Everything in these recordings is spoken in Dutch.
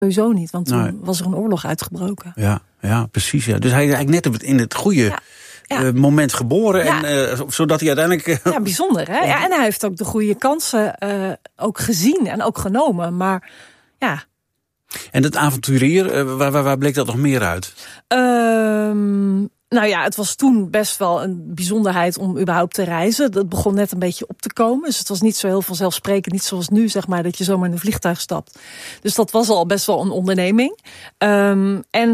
sowieso niet, want toen was er een oorlog uitgebroken. Ja, precies. Ja. Dus hij is eigenlijk net in het goede moment geboren. Ja. En, zodat hij uiteindelijk... Ja, bijzonder, hè? Ja, en hij heeft ook de goede kansen ook gezien en ook genomen. Maar ja... En dat avonturier, waar bleek dat nog meer uit? Nou ja, het was toen best wel een bijzonderheid om überhaupt te reizen. Dat begon net een beetje op te komen. Dus het was niet zo heel vanzelfsprekend. Niet zoals nu, zeg maar, dat je zomaar in een vliegtuig stapt. Dus dat was al best wel een onderneming. En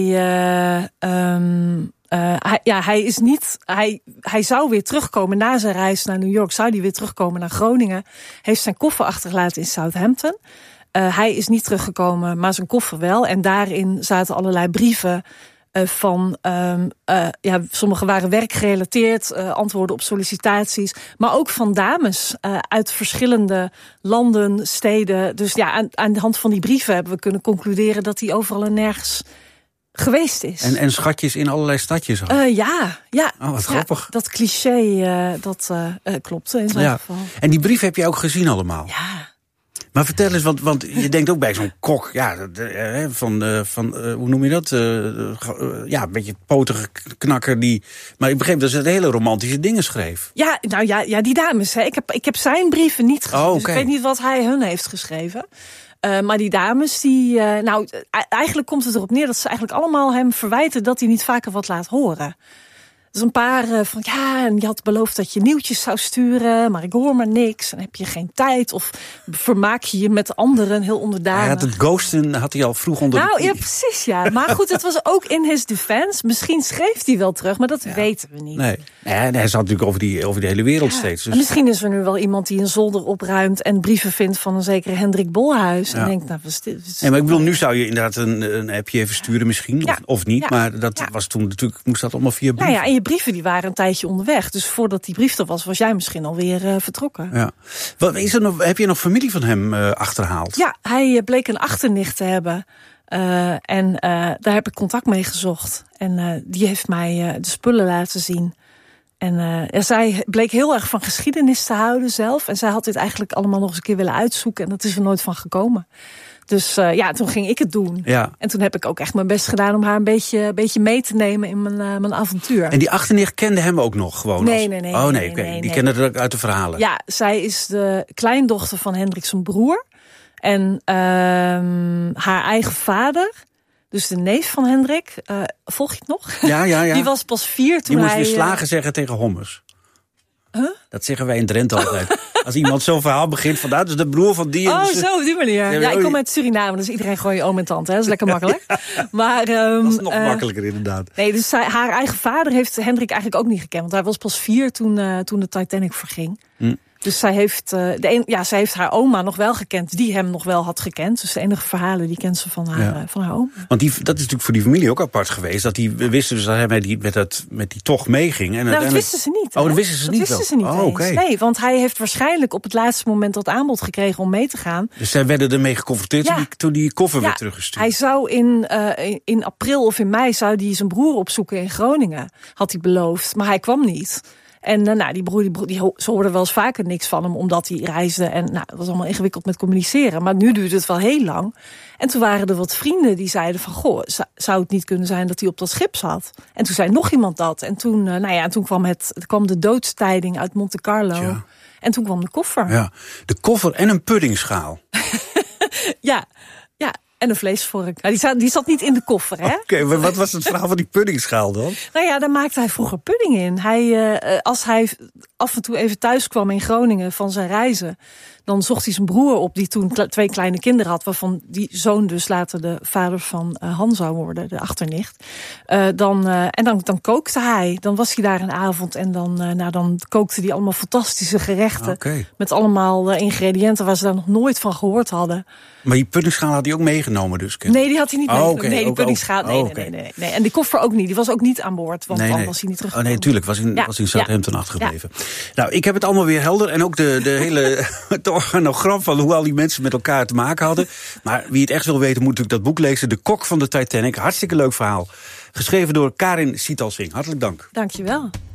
hij zou weer terugkomen na zijn reis naar New York. Zou hij weer terugkomen naar Groningen. Heeft zijn koffer achtergelaten in Southampton. Hij is niet teruggekomen, maar zijn koffer wel. En daarin zaten allerlei brieven sommige waren werkgerelateerd, antwoorden op sollicitaties. Maar ook van dames uit verschillende landen, steden. Dus ja, aan de hand van die brieven hebben we kunnen concluderen dat hij overal en nergens geweest is. En schatjes in allerlei stadjes? Ja. Oh, wat grappig. Dat cliché, klopte in zijn geval. En die brief heb je ook gezien allemaal? Ja. Maar vertel eens, want je denkt ook bij zo'n kok, hoe noem je dat? Een beetje potige knakker die... Maar ik begreep dat ze hele romantische dingen schreef. Ja, nou ja, die dames. Hè. Ik heb zijn brieven niet gezien, dus ik weet niet wat hij hun heeft geschreven. Maar die dames, eigenlijk komt het erop neer dat ze eigenlijk allemaal hem verwijten dat hij niet vaker wat laat horen. Dus een paar en je had beloofd dat je nieuwtjes zou sturen, maar ik hoor maar niks. En heb je geen tijd of vermaak je je met anderen heel onderdanig. Hij had het ghosten had hij al vroeg onder de knie. Ja, precies, ja. Maar goed, het was ook in his defense. Misschien schreef hij wel terug, maar dat weten we niet. Nee, hij zat natuurlijk over die hele wereld steeds. Dus... Misschien is er nu wel iemand die een zolder opruimt en brieven vindt van een zekere Hendrik Bolhuis. En denkt, nou, wat is dit? Nee, maar ik bedoel, nu zou je inderdaad een appje even sturen misschien, of niet. Ja. Maar dat was toen natuurlijk, moest dat allemaal via brieven. En je brieven die waren een tijdje onderweg. Dus voordat die brief er was jij misschien alweer vertrokken. Ja. Heb je nog familie van hem achterhaald? Ja, hij bleek een achternicht te hebben. Daar heb ik contact mee gezocht. En die heeft mij de spullen laten zien. En zij bleek heel erg van geschiedenis te houden zelf. En zij had dit eigenlijk allemaal nog eens een keer willen uitzoeken. En dat is er nooit van gekomen. Dus toen ging ik het doen. Ja. En toen heb ik ook echt mijn best gedaan om haar een beetje mee te nemen in mijn avontuur. En die achternicht kende hem ook nog gewoon? Nee. Oh nee, die kende het uit de verhalen? Ja, zij is de kleindochter van Hendrik zijn broer. En haar eigen vader, dus de neef van Hendrik, volg je het nog? Ja. Die was pas 4 toen hij... Die moest weer slagen zeggen tegen Hommers. Huh? Dat zeggen wij in Drenthe altijd. Als iemand zo'n verhaal begint van, dat is de broer van die... Oh, zo, op die manier. Ja, ik kom uit Suriname, dus iedereen gewoon je oom en tante. Hè? Dat is lekker makkelijk. Maar, dat is nog makkelijker inderdaad. Nee, dus haar eigen vader heeft Hendrik eigenlijk ook niet gekend. Want hij was pas 4 toen de Titanic verging. Dus zij heeft haar oma nog wel gekend, die hem nog wel had gekend. Dus de enige verhalen die kent ze van haar oma. Want dat is natuurlijk voor die familie ook apart geweest. Dat die wisten dus dat hij met die tocht meeging. En dat wisten ze niet. Oh, dat wisten ze niet. Eens. Nee, want hij heeft waarschijnlijk op het laatste moment dat aanbod gekregen om mee te gaan. Dus zij werden ermee geconfronteerd toen die koffer werd teruggestuurd. Hij zou in april of in mei zou hij zijn broer opzoeken in Groningen. Had hij beloofd, maar hij kwam niet. En die broer, ze hoorden wel eens vaker niks van hem, omdat hij reisde. En het was allemaal ingewikkeld met communiceren. Maar nu duurde het wel heel lang. En toen waren er wat vrienden die zeiden van, goh, zou het niet kunnen zijn dat hij op dat schip zat? En toen zei nog iemand dat. En toen kwam de doodstijding uit Monte Carlo. Ja. En toen kwam de koffer. Ja, de koffer en een puddingschaal. Ja. En een vleesvork. Nou, die zat niet in de koffer, hè? Oké, maar wat was het verhaal van die puddingschaal dan? Daar maakte hij vroeger pudding in. Als hij af en toe even thuis kwam in Groningen van zijn reizen, dan zocht hij zijn broer op, die toen 2 kleine kinderen had, waarvan die zoon dus later de vader van Han zou worden, de achternicht. Dan kookte hij. Dan was hij daar een avond en dan kookte hij allemaal fantastische gerechten. Okay. Met allemaal ingrediënten waar ze daar nog nooit van gehoord hadden. Maar die puddingschaal had hij ook meegenomen dus? Nee, die had hij niet meegenomen. Okay. Nee, die puddingschaal, nee. En die koffer ook niet. Die was ook niet aan boord, want dan was hij niet teruggekomen. Oh nee, tuurlijk. Was in Southampton achtergebleven. Ja. Nou, ik heb het allemaal weer helder. En ook de hele het organogram van hoe al die mensen met elkaar te maken hadden. Maar wie het echt wil weten, moet natuurlijk dat boek lezen. De Kok van de Titanic. Hartstikke leuk verhaal. Geschreven door Karin Sitalsing. Hartelijk dank. Dank je wel.